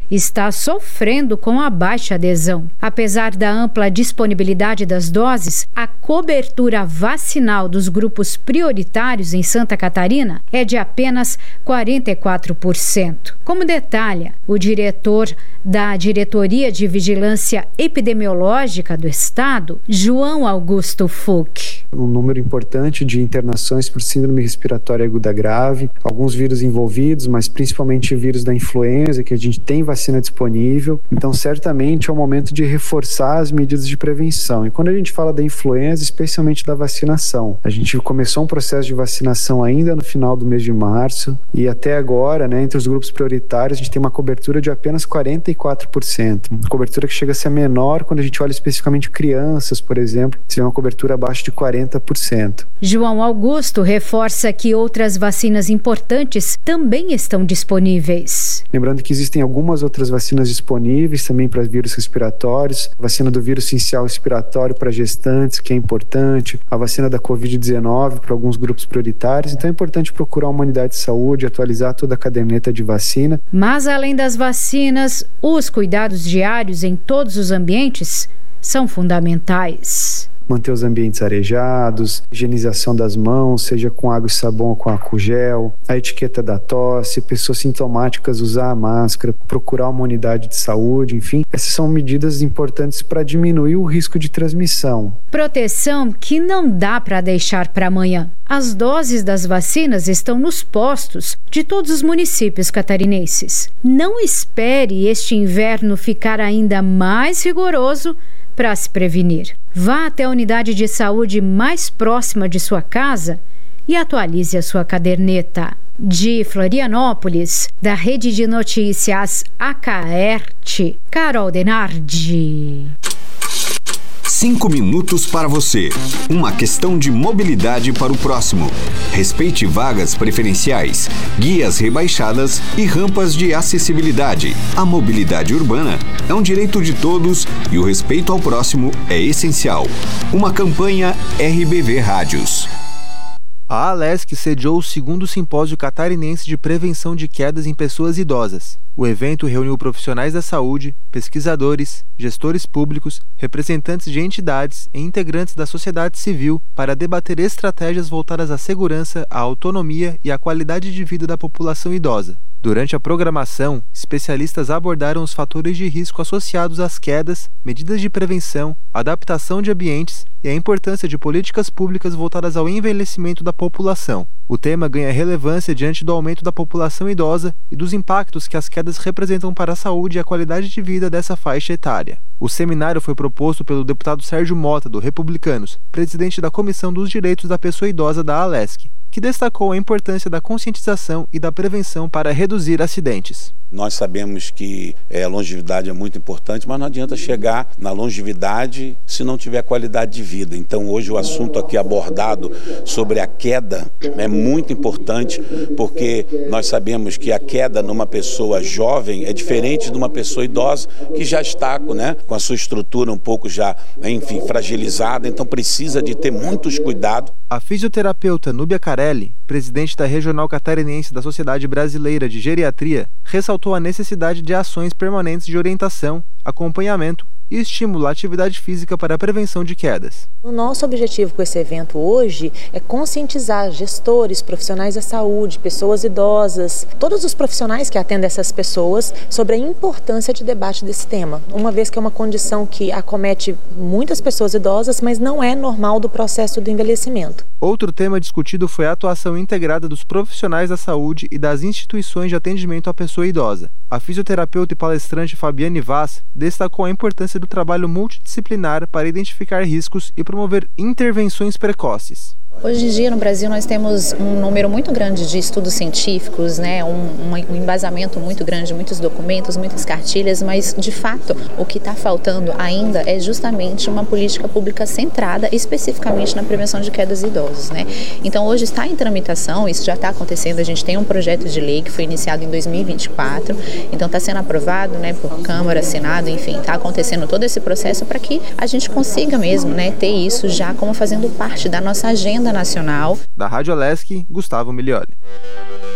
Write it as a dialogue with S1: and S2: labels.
S1: está sofrendo com a baixa adesão. Apesar da ampla disponibilidade das doses, a cobertura vacinal dos grupos prioritários em Santa Catarina é de apenas 44%. Como detalha o diretor da Diretoria de Vigilância Epidemiológica do Estado, João Augusto Fuch.
S2: Um número importante de internações por síndrome respiratória aguda grave, alguns vírus envolvidos, mas principalmente vírus da influenza, que a gente tem vacina disponível. Então, certamente é o momento de reforçar as medidas de prevenção. E quando a gente fala da influenza, especialmente da vacinação, a gente começou um processo de vacinação ainda no final do mês de março e até agora, entre os grupos prioritários, a gente tem uma cobertura de apenas 44%. Uma cobertura que chega a ser menor quando a gente olha especificamente crianças, por exemplo, se é uma cobertura abaixo de 40%.
S1: João Augusto reforça que outras vacinas importantes também estão disponíveis.
S2: Lembrando que existem algumas outras vacinas disponíveis também para vírus respiratórios, a vacina do vírus sincial respiratório para gestantes, que é importante, a vacina da Covid-19 para alguns grupos prioritários, então é importante procurar uma unidade de saúde, atualizar toda a caderneta de vacina.
S1: Mas além das vacinas, os cuidados diários em todos os ambientes são fundamentais.
S2: Manter os ambientes arejados, higienização das mãos, seja com água e sabão ou com álcool gel, a etiqueta da tosse, pessoas sintomáticas usar a máscara, procurar uma unidade de saúde, enfim. Essas são medidas importantes para diminuir o risco de transmissão.
S1: Proteção que não dá para deixar para amanhã. As doses das vacinas estão nos postos de todos os municípios catarinenses. Não espere este inverno ficar ainda mais rigoroso para se prevenir. Vá até a unidade de saúde mais próxima de sua casa e atualize a sua caderneta. De Florianópolis, da Rede de Notícias Acaerte, Carol Denardi.
S3: 5 minutos para você. Uma questão de mobilidade para o próximo. Respeite vagas preferenciais, guias rebaixadas e rampas de acessibilidade. A mobilidade urbana é um direito de todos e o respeito ao próximo é essencial. Uma campanha RBV Rádios.
S4: A Alesc sediou o 2º Simpósio Catarinense de Prevenção de Quedas em Pessoas Idosas. O evento reuniu profissionais da saúde, pesquisadores, gestores públicos, representantes de entidades e integrantes da sociedade civil para debater estratégias voltadas à segurança, à autonomia e à qualidade de vida da população idosa. Durante a programação, especialistas abordaram os fatores de risco associados às quedas, medidas de prevenção, adaptação de ambientes e a importância de políticas públicas voltadas ao envelhecimento da população. O tema ganha relevância diante do aumento da população idosa e dos impactos que as quedas representam para a saúde e a qualidade de vida dessa faixa etária. O seminário foi proposto pelo deputado Sérgio Mota, do Republicanos, presidente da Comissão dos Direitos da Pessoa Idosa da Alesc, que destacou a importância da conscientização e da prevenção para reduzir acidentes.
S5: Nós sabemos que a longevidade é muito importante, mas não adianta chegar na longevidade se não tiver qualidade de vida. Então hoje o assunto aqui abordado sobre a queda é muito importante, porque nós sabemos que a queda numa pessoa jovem é diferente de uma pessoa idosa que já está com a sua estrutura um pouco já, fragilizada, então precisa de ter muitos cuidados.
S4: A fisioterapeuta Núbia Carelli, presidente da Regional Catarinense da Sociedade Brasileira de Geriatria, ressaltou a necessidade de ações permanentes de orientação, acompanhamento e estímulo à atividade física para a prevenção de quedas.
S6: O nosso objetivo com esse evento hoje é conscientizar gestores, profissionais da saúde, pessoas idosas, todos os profissionais que atendem essas pessoas sobre a importância de debate desse tema, uma vez que é uma condição que acomete muitas pessoas idosas, mas não é normal do processo do envelhecimento.
S4: Outro tema discutido foi a atuação integrada dos profissionais da saúde e das instituições de atendimento à pessoa idosa. A fisioterapeuta e palestrante Fabiane Vaz destacou a importância do trabalho multidisciplinar para identificar riscos e promover intervenções precoces.
S7: Hoje em dia no Brasil nós temos um número muito grande de estudos científicos, um embasamento muito grande, muitos documentos, muitas cartilhas, mas de fato o que está faltando ainda é justamente uma política pública centrada especificamente na prevenção de quedas idosos, Então hoje está em tramitação, isso já está acontecendo, a gente tem um projeto de lei que foi iniciado em 2024, então está sendo aprovado por Câmara, Senado, enfim, está acontecendo todo esse processo para que a gente consiga mesmo ter isso já como fazendo parte da nossa agenda nacional.
S4: Da Rádio Alesc, Gustavo Milioli.